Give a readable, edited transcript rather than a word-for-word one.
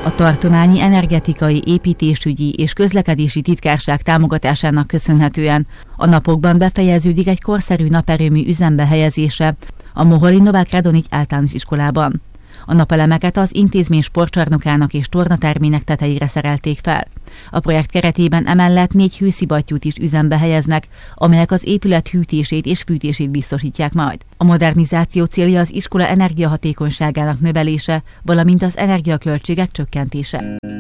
A tartományi energetikai, építésügyi és közlekedési titkárság támogatásának köszönhetően a napokban befejeződik egy korszerű naperőmű üzembe helyezése a Moholi Novák Radonics általános iskolában. A napelemeket az intézmény sportcsarnokának és tornatermének tetejére szerelték fel. A projekt keretében emellett 4 hőszivattyút is üzembe helyeznek, amelyek az épület hűtését és fűtését biztosítják majd. A modernizáció célja az iskola energiahatékonyságának növelése, valamint az energiaköltségek csökkentése.